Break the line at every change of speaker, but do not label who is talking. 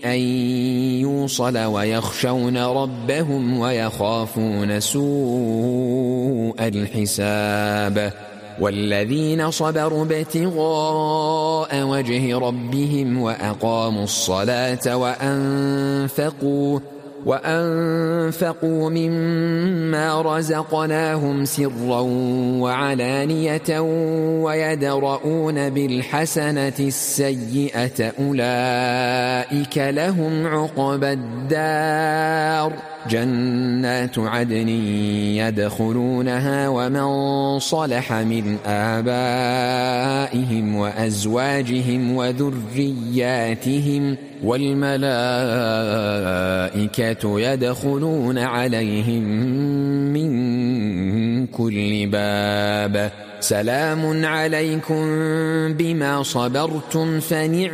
أن يوصل ويخشون ربهم ويخافون سوء الحساب والذين صبروا ابتغاء وجه ربهم وأقاموا الصلاة وأنفقوا مما رزقناهم سرا وعلانية ويدرؤون بالحسنة السيئة أولئك لهم عقبى الدار جنات عدن يدخلونها ومن صلح من آبائهم وأزواجهم وذرياتهم والملائكة يدخلون عليهم من كل باب سلام عليكم بما صبرتم فنعم